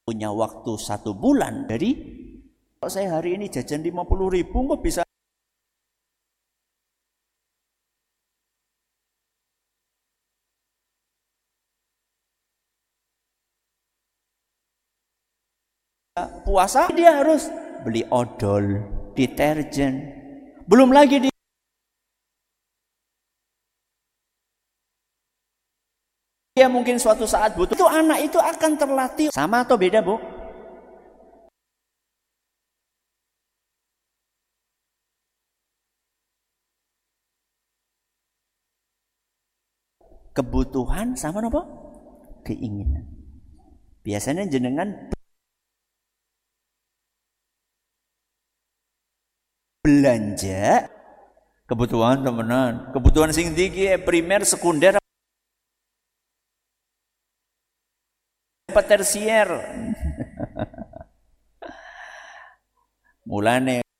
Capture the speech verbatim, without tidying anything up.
punya waktu satu bulan. Jadi kalau saya hari ini jajan lima puluh ribu kok bisa puasa, dia harus beli odol, deterjen, belum lagi di dia mungkin suatu saat butuh. Itu anak itu akan terlatih. Sama atau beda, Bu? Kebutuhan sama apa? Keinginan. Biasanya jenengan belanja kebutuhan temenan, kebutuhan sing tinggi primer, sekunder, tersier. Mulane